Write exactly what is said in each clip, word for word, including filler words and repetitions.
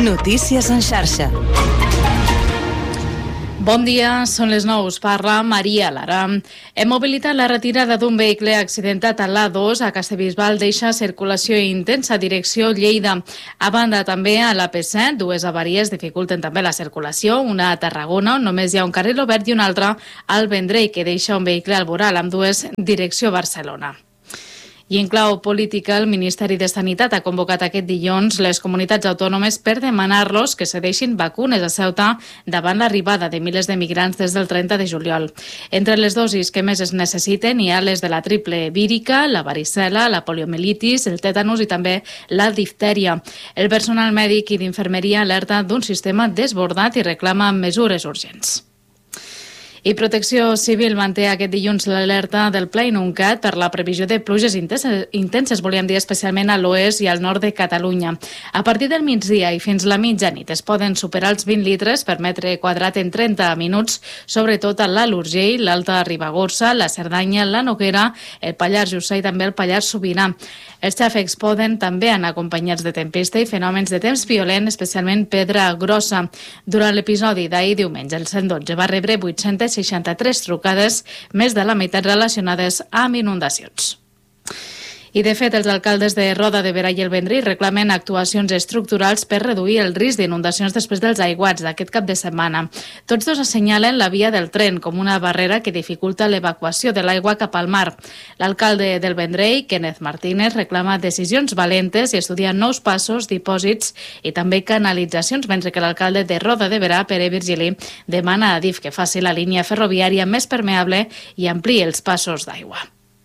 Notícies en xarxa. Bon dia, són les nou, us parla Maria Lara. Hem mobilitat la retirada d'un vehicle accidentat a l'A dos a Castellbisbal deixa circulació intensa direcció Lleida. A banda, també a l'A P set, dues avaries dificulten també la circulació, una a Tarragona, on només hi ha un carril obert, i una altra al Vendrell, que deixa un vehicle al voral, amb dues direcció Barcelona. I en clau política, el Ministeri de Sanitat ha convocat aquest dilluns les comunitats autònomes per demanar-los que cedeixin vacunes a Ceuta davant l'arribada de milers de migrants des del trenta de juliol. Entre les dosis que més es necessiten hi ha les de la triple vírica, la varicel·la, la poliomielitis, el tètanus i també la diftèria. El personal mèdic i d'infermeria alerta d'un sistema desbordat i reclama mesures urgents. I Protecció Civil manté aquest dilluns l'alerta del Pla Inuncat per la previsió de pluges intenses, intenses, volíem dir especialment a l'oest i al nord de Catalunya. A partir del migdia i fins la mitjanit es poden superar els vint litres per metre quadrat en trenta minuts, sobretot a l'Alt Urgell, l'Alta Ribagorça, la Cerdanya, la Noguera, el Pallars Jussà i també el Pallars Sobirà. Els xàfecs poden també anar acompanyats de tempesta i fenòmens de temps violent, especialment pedra grossa. Durant l'episodi d'ahir diumenge, el cent dotze va rebre vuit-centes seixanta-tres trucades, més de la meitat relacionades amb inundacions. I, de fet, els alcaldes de Roda de Berà i el Vendrell reclamen actuacions estructurals per reduir el risc d'inundacions després dels aiguats d'aquest cap de setmana. Tots dos assenyalen la via del tren com una barrera que dificulta l'evacuació de l'aigua cap al mar. L'alcalde del Vendrell, Kenneth Martínez, reclama decisions valentes i estudia nous passos, dipòsits i també canalitzacions, mentre que l'alcalde de Roda de Berà, Pere Virgili, demana a Adif que faci la línia ferroviària més permeable i ampliï els passos d'aigua.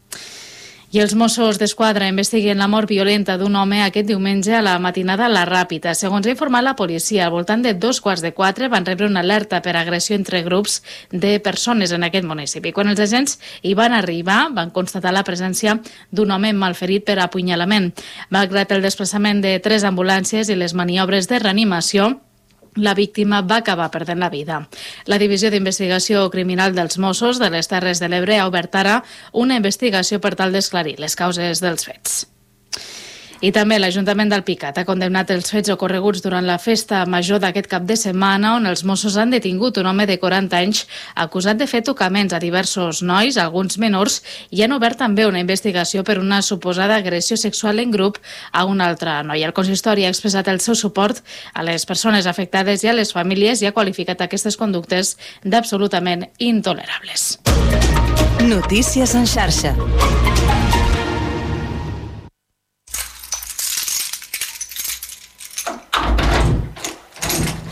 I els Mossos d'Esquadra investiguen la mort violenta d'un home aquest diumenge a la matinada a la Ràpita. Segons ha informat la policia, al voltant de dos quarts de quatre van rebre una alerta per agressió entre grups de persones en aquest municipi. Quan els agents hi van arribar, van constatar la presència d'un home malferit per apunyalament. Malgrat el desplaçament de tres ambulàncies i les maniobres de reanimació, la víctima va acabar perdent la vida. La Divisió d'Investigació Criminal dels Mossos de les Terres de l'Ebre ha obert ara una investigació per tal d'esclarir les causes dels fets. I també l'Ajuntament d'Alpicat ha condemnat els fets ocorreguts durant la festa major d'aquest cap de setmana, on els Mossos han detingut un home de quaranta anys acusat de fer tocaments a diversos nois, alguns menors, i han obert també una investigació per una suposada agressió sexual en grup a un altre noi. El consistori ha expressat el seu suport a les persones afectades i a les famílies i ha qualificat aquestes conductes d'absolutament intolerables. Notícies en xarxa.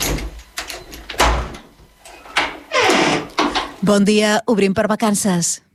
Bon dia, obrim per vacances.